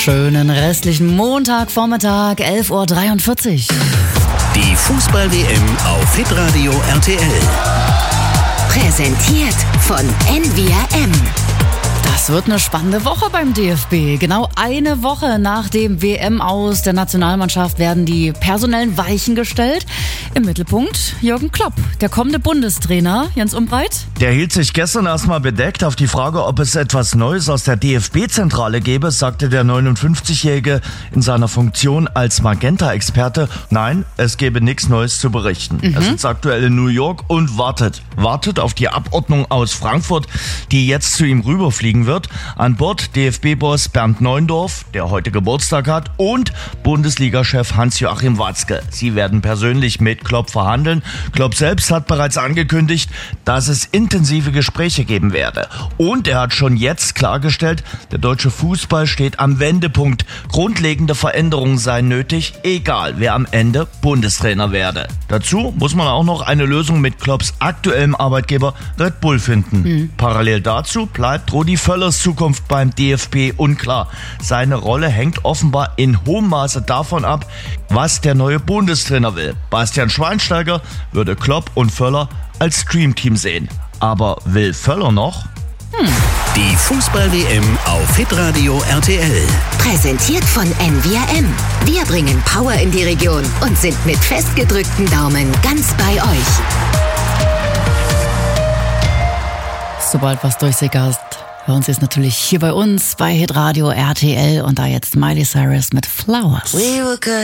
Schönen restlichen Montagvormittag, 11.43 Uhr. Die Fußball-WM auf Hitradio RTL. Präsentiert von NVRM. Das wird eine spannende Woche beim DFB. Genau eine Woche nach dem WM-Aus der Nationalmannschaft werden die personellen Weichen gestellt. Im Mittelpunkt Jürgen Klopp, der kommende Bundestrainer. Jens Umbreit? Der hielt sich gestern erstmal bedeckt. Auf die Frage, ob es etwas Neues aus der DFB-Zentrale gäbe, sagte der 59-Jährige in seiner Funktion als Magenta-Experte: Nein, es gäbe nichts Neues zu berichten. Er sitzt aktuell in New York und wartet auf die Abordnung aus Frankfurt, die jetzt zu ihm rüberfliegen wird. An Bord DFB-Boss Bernd Neuendorf, der heute Geburtstag hat, und Bundesliga-Chef Hans-Joachim Watzke. Sie werden persönlich mit Klopp verhandeln. Klopp selbst hat bereits angekündigt, dass es intensive Gespräche geben werde. Und er hat schon jetzt klargestellt, der deutsche Fußball steht am Wendepunkt. Grundlegende Veränderungen seien nötig, egal wer am Ende Bundestrainer werde. Dazu muss man auch noch eine Lösung mit Klopps aktuellem Arbeitgeber Red Bull finden. Parallel dazu bleibt Rudi Völlers Zukunft beim DFB unklar. Seine Rolle hängt offenbar in hohem Maße davon ab, was der neue Bundestrainer will. Bastian Schweinsteiger würde Klopp und Völler als Streamteam sehen. Aber will Völler noch? Die Fußball-WM auf Hitradio RTL. Präsentiert von NVRM. Wir bringen Power in die Region und sind mit festgedrückten Daumen ganz bei euch. Sobald was durchsickert, hören Sie es natürlich hier bei uns bei Hitradio RTL und da jetzt Miley Cyrus mit Flowers. We were good.